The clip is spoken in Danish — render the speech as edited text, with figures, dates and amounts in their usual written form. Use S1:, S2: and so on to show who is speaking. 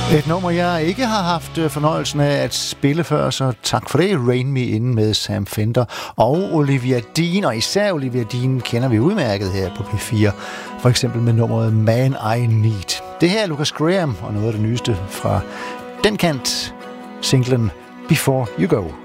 S1: Et nummer, jeg ikke har haft fornøjelsen af at spille før, så tak for det. Rain Me In med Sam Fender og Olivia Dean, og især Olivia Dean kender vi udmærket her på P4, for eksempel med nummeret Man I Need. Det her er Lucas Graham, og noget af det nyeste fra den kant, singlen Before You Go.